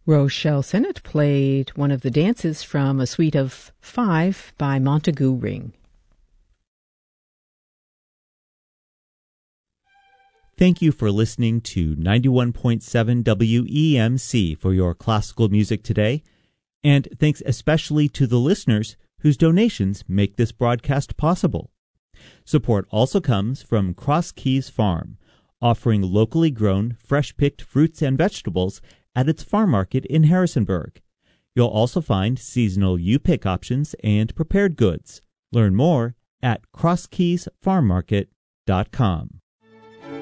Rochelle Sennett played one of the dances from a suite of 5 by Montague Ring. Thank you for listening to 91.7 WEMC for your classical music today, and thanks especially to the listeners whose donations make this broadcast possible. Support also comes from Cross Keys Farm, offering locally grown, fresh-picked fruits and vegetables at its farm market in Harrisonburg. You'll also find seasonal U-Pick options and prepared goods. Learn more at crosskeysfarmmarket.com.